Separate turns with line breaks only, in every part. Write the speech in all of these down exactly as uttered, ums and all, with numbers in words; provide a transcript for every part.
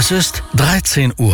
Es ist dreizehn Uhr.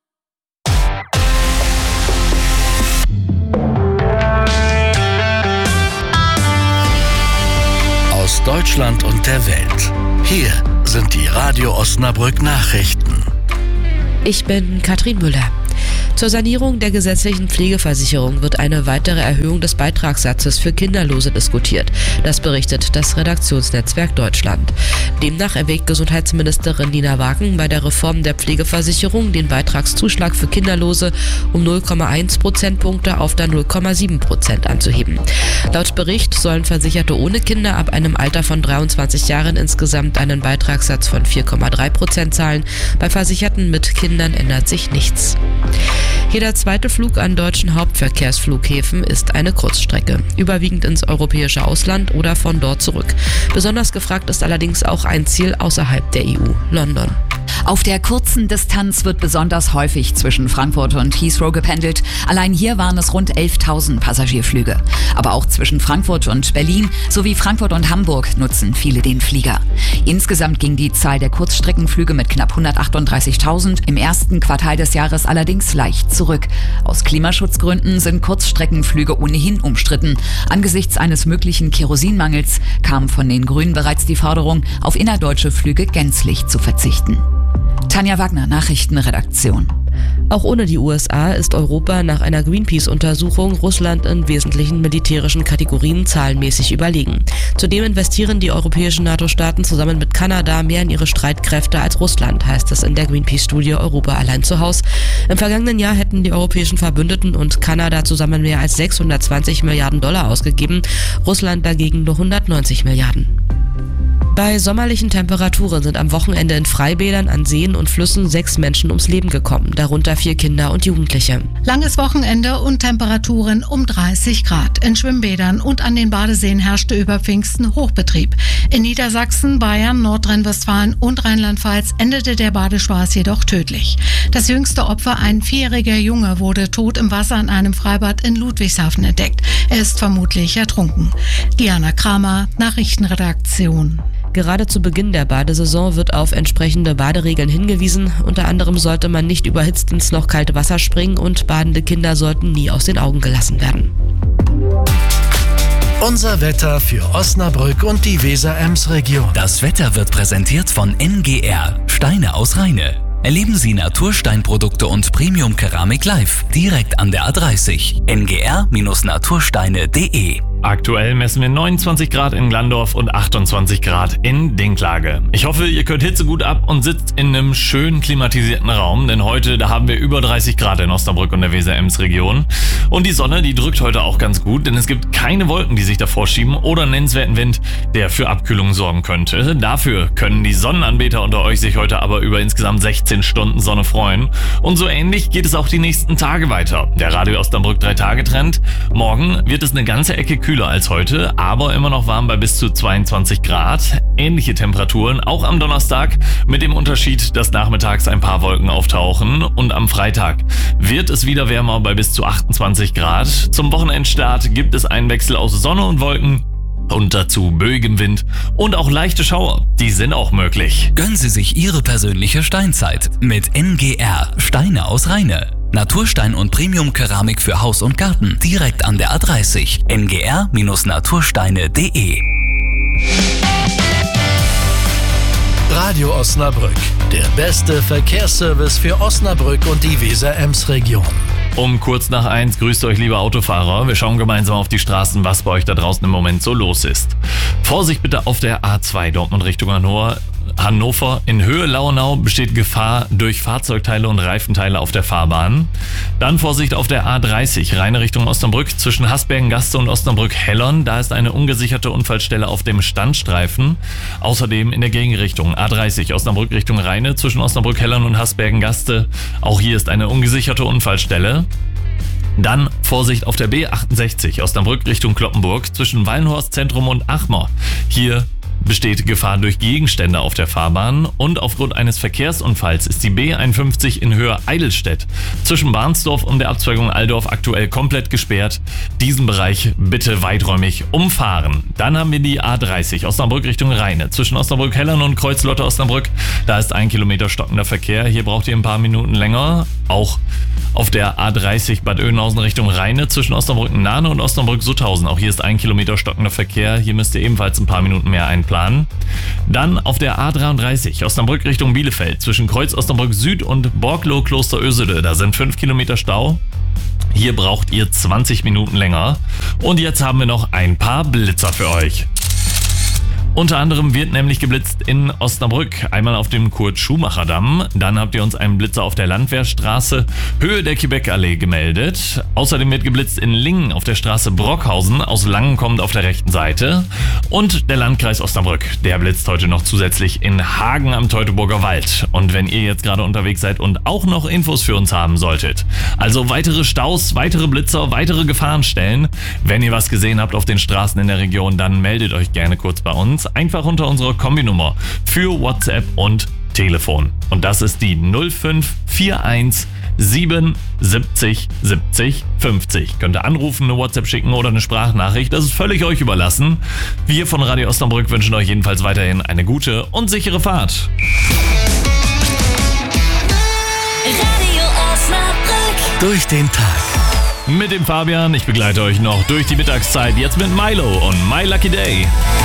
Aus Deutschland und der Welt. Hier sind die Radio Osnabrück Nachrichten.
Ich bin Katrin Müller. Zur Sanierung der gesetzlichen Pflegeversicherung wird eine weitere Erhöhung des Beitragssatzes für Kinderlose diskutiert. Das berichtet das Redaktionsnetzwerk Deutschland. Demnach erwägt Gesundheitsministerin Nina Wagen bei der Reform der Pflegeversicherung den Beitragszuschlag für Kinderlose um null Komma eins Prozentpunkte auf dann null Komma sieben Prozent anzuheben. Laut Bericht sollen Versicherte ohne Kinder ab einem Alter von dreiundzwanzig Jahren insgesamt einen Beitragssatz von vier Komma drei Prozent zahlen. Bei Versicherten mit Kindern ändert sich nichts. Jeder zweite Flug an deutschen Hauptverkehrsflughäfen ist eine Kurzstrecke, überwiegend ins europäische Ausland oder von dort zurück. Besonders gefragt ist allerdings auch ein Ziel außerhalb der E U, London.
Auf der kurzen Distanz wird besonders häufig zwischen Frankfurt und Heathrow gependelt. Allein hier waren es rund elftausend Passagierflüge. Aber auch zwischen Frankfurt und Berlin sowie Frankfurt und Hamburg nutzen viele den Flieger. Insgesamt ging die Zahl der Kurzstreckenflüge mit knapp hundertachtunddreißigtausend im ersten Quartal des Jahres allerdings leicht zurück. Aus Klimaschutzgründen sind Kurzstreckenflüge ohnehin umstritten. Angesichts eines möglichen Kerosinmangels kam von den Grünen bereits die Forderung, auf innerdeutsche Flüge gänzlich zu verzichten. Tanja Wagner, Nachrichtenredaktion.
Auch ohne die U S A ist Europa nach einer Greenpeace-Untersuchung Russland in wesentlichen militärischen Kategorien zahlenmäßig überlegen. Zudem investieren die europäischen NATO-Staaten zusammen mit Kanada mehr in ihre Streitkräfte als Russland, heißt es in der Greenpeace-Studie Europa allein zu Haus. Im vergangenen Jahr hätten die europäischen Verbündeten und Kanada zusammen mehr als sechshundertzwanzig Milliarden Dollar ausgegeben, Russland dagegen nur hundertneunzig Milliarden. Bei sommerlichen Temperaturen sind am Wochenende in Freibädern, an Seen und Flüssen sechs Menschen ums Leben gekommen, darunter vier Kinder und Jugendliche.
Langes Wochenende und Temperaturen um dreißig Grad. In Schwimmbädern und an den Badeseen herrschte über Pfingsten Hochbetrieb. In Niedersachsen, Bayern, Nordrhein-Westfalen und Rheinland-Pfalz endete der Badespaß jedoch tödlich. Das jüngste Opfer, ein vierjähriger Junge, wurde tot im Wasser in einem Freibad in Ludwigshafen entdeckt. Er ist vermutlich ertrunken. Diana Kramer, Nachrichtenredaktion.
Gerade zu Beginn der Badesaison wird auf entsprechende Baderegeln hingewiesen. Unter anderem sollte man nicht überhitzt ins noch kalte Wasser springen und badende Kinder sollten nie aus den Augen gelassen werden.
Unser Wetter für Osnabrück und die Weser-Ems-Region.
Das Wetter wird präsentiert von N G R, Steine aus Rheine. Erleben Sie Natursteinprodukte und Premium-Keramik live, direkt an der A dreißig. N G R Natursteine punkt de.
Aktuell messen wir neunundzwanzig Grad in Glandorf und achtundzwanzig Grad in Dinklage. Ich hoffe, ihr könnt Hitze gut ab und sitzt in einem schön klimatisierten Raum, denn heute, da haben wir über dreißig Grad in Osnabrück und der Weser-Ems-Region. Und die Sonne, die drückt heute auch ganz gut, denn es gibt keine Wolken, die sich davor schieben oder nennenswerten Wind, der für Abkühlung sorgen könnte. Dafür können die Sonnenanbeter unter euch sich heute aber über insgesamt sechzehn Stunden Sonne freuen. Und so ähnlich geht es auch die nächsten Tage weiter. Der Radio Osnabrück drei Tage Trend. Morgen wird es eine ganze Ecke kühler als heute, aber immer noch warm bei bis zu zweiundzwanzig Grad. Ähnliche Temperaturen auch am Donnerstag, mit dem Unterschied, dass nachmittags ein paar Wolken auftauchen, und am Freitag wird es wieder wärmer bei bis zu achtundzwanzig Grad. Zum Wochenendstart gibt es einen Wechsel aus Sonne und Wolken und dazu böigem Wind und auch leichte Schauer. Die sind auch möglich.
Gönnen Sie sich Ihre persönliche Steinzeit mit N G R, Steine aus Rheine. Naturstein und Premium-Keramik für Haus und Garten, direkt an der A dreißig. N G R Natursteine punkt de.
Radio Osnabrück, der beste Verkehrsservice für Osnabrück und die Weser-Ems-Region.
Um kurz nach eins grüßt euch, liebe Autofahrer. Wir schauen gemeinsam auf die Straßen, was bei euch da draußen im Moment so los ist. Vorsicht bitte auf der A zwei Dortmund Richtung Hannover. Hannover. In Höhe Lauenau besteht Gefahr durch Fahrzeugteile und Reifenteile auf der Fahrbahn. Dann Vorsicht auf der A dreißig, Rheine Richtung Osnabrück, zwischen Hasbergen-Gaste und Osnabrück-Hellern. Da ist eine ungesicherte Unfallstelle auf dem Standstreifen. Außerdem in der Gegenrichtung A dreißig, Osnabrück Richtung Rheine, zwischen Osnabrück-Hellern und Hasbergen-Gaste. Auch hier ist eine ungesicherte Unfallstelle. Dann Vorsicht auf der B achtundsechzig, Osnabrück Richtung Cloppenburg, zwischen Wallenhorst Zentrum und Achmer. Hier besteht Gefahr durch Gegenstände auf der Fahrbahn und aufgrund eines Verkehrsunfalls ist die B einundfünfzig in Höhe Eidelstedt zwischen Barnsdorf und der Abzweigung Aldorf aktuell komplett gesperrt. Diesen Bereich bitte weiträumig umfahren. Dann haben wir die A dreißig Osnabrück Richtung Rheine zwischen Osnabrück-Hellern und Kreuz-Lotte-Osnabrück. Da ist ein Kilometer stockender Verkehr. Hier braucht ihr ein paar Minuten länger. Auch auf der A dreißig Bad Oeynhausen Richtung Rheine zwischen Osnabrück-Nahne und Osnabrück-Sutthausen. Auch hier ist ein Kilometer stockender Verkehr. Hier müsst ihr ebenfalls ein paar Minuten mehr einplanen. Dann auf der A dreiunddreißig Osnabrück Richtung Bielefeld zwischen Kreuz Osnabrück Süd und Borglow Kloster Ösede. Da sind fünf Kilometer Stau. Hier braucht ihr zwanzig Minuten länger. Und jetzt haben wir noch ein paar Blitzer für euch. Unter anderem wird nämlich geblitzt in Osnabrück, einmal auf dem Kurt-Schumacher-Damm, dann habt ihr uns einen Blitzer auf der Landwehrstraße, Höhe der Quebec-Allee gemeldet. Außerdem wird geblitzt in Lingen auf der Straße Brockhausen, aus Langen kommend auf der rechten Seite. Und der Landkreis Osnabrück, der blitzt heute noch zusätzlich in Hagen am Teutoburger Wald. Und wenn ihr jetzt gerade unterwegs seid und auch noch Infos für uns haben solltet, also weitere Staus, weitere Blitzer, weitere Gefahrenstellen, wenn ihr was gesehen habt auf den Straßen in der Region, dann meldet euch gerne kurz bei uns. Einfach unter unserer Kombinummer für WhatsApp und Telefon. Und das ist die null fünf vier eins sieben siebzig siebzig fünfzig. Könnt ihr anrufen, eine WhatsApp schicken oder eine Sprachnachricht. Das ist völlig euch überlassen. Wir von Radio Osnabrück wünschen euch jedenfalls weiterhin eine gute und sichere Fahrt.
Radio Osnabrück. Durch den Tag.
Mit dem Fabian. Ich begleite euch noch durch die Mittagszeit. Jetzt mit Milo und My Lucky Day.